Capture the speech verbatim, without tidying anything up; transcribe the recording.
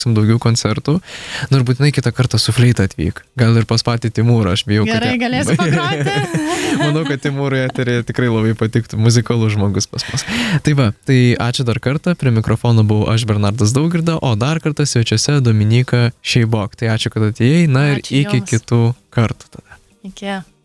daugiau koncertų. Nu ir būtinai kitą kartą su fleita atvyk. Gal ir pas patį Timūrą, aš bijau, Gerai, kad... galėsiu pagroti. Manau, kad Timūrui eterėje tikrai labai patiktų muzikalus žmogus pas mus. Tai va, tai ačiū dar kartą, prie mikrofono buvau aš Bernardas Daugirda, o dar kartą svečiuose Dominyka Šeibok. Tai ačiū, kad atėjai, na ir Ačiū iki jums. kitų kartų tada. Iki.